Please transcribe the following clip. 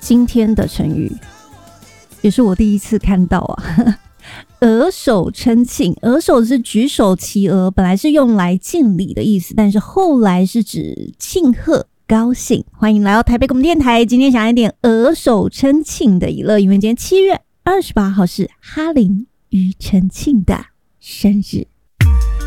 今天的成语也是我第一次看到啊。额手称庆，额手是举手齐额，本来是用来敬礼的意思，但是后来是指庆贺高兴。欢迎来到台北广播电台，今天想来点额手称庆的娱乐，因为今天7月28号是哈林庾澄庆的生日。